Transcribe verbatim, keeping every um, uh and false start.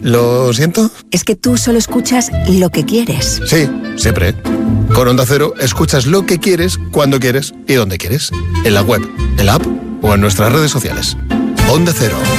¿Lo siento? Es que tú solo escuchas lo que quieres. Sí, siempre. Con Onda Cero escuchas lo que quieres, cuando quieres y donde quieres. En la web, en la app o en nuestras redes sociales. Onda Cero.